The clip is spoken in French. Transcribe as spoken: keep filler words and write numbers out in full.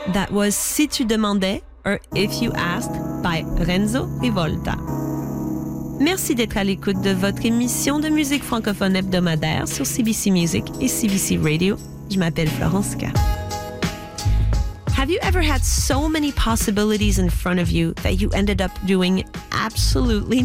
That was Si tu demandais or If You Asked by Renzo Rivolta. Merci d'être à l'écoute de votre émission de musique francophone hebdomadaire sur C B C Music et C B C Radio. Je m'appelle Florence K. Have you ever had so many possibilities in front of you that you ended up doing absolutely